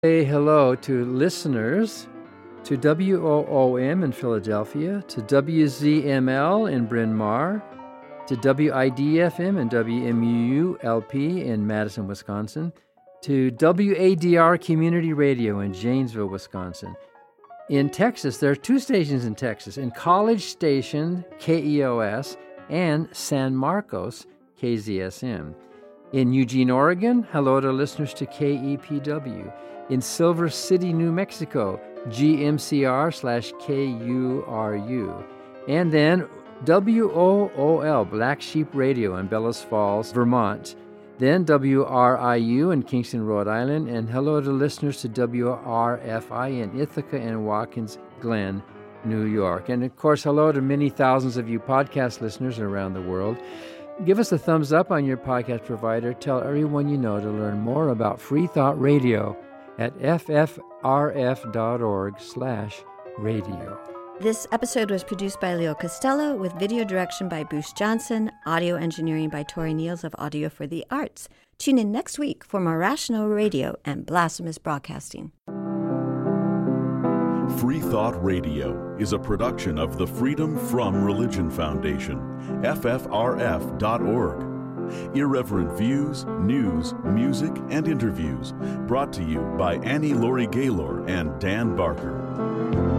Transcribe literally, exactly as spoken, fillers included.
Say hello to listeners to W O O M in Philadelphia, to W Z M L in Bryn Mawr, to W I D F M and W M U L P in Madison, Wisconsin, to W A D R Community Radio in Janesville, Wisconsin. In Texas, there are two stations in Texas, in College Station, K E O S, and San Marcos, K Z S M. In Eugene, Oregon, hello to listeners to K E P W. In Silver City, New Mexico, G M C R slash K U R U. And then W O O L, Black Sheep Radio in Bellows Falls, Vermont. Then W R I U in Kingston, Rhode Island. And hello to listeners to W R F I in Ithaca and Watkins Glen, New York. And of course, hello to many thousands of you podcast listeners around the world. Give us a thumbs up on your podcast provider. Tell everyone you know to learn more about Free Thought Radio at ffrf.org slash radio. This episode was produced by Leo Costello with video direction by Bruce Johnson, audio engineering by Tori Niels of Audio for the Arts. Tune in next week for more Rational Radio and Blasphemous Broadcasting. Free Thought Radio is a production of the Freedom From Religion Foundation, F F R F dot org. Irreverent views, news, music, and interviews brought to you by Annie Laurie Gaylor and Dan Barker.